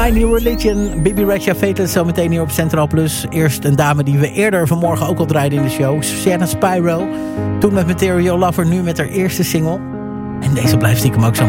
My New Religion, Bibi Rexha Faithless, zo meteen hier op Centraal Plus. Eerst een dame die we eerder vanmorgen ook al draaiden in de show, Shanna Spyro. Toen met Material Lover, nu met haar eerste single. En deze blijft stiekem ook zo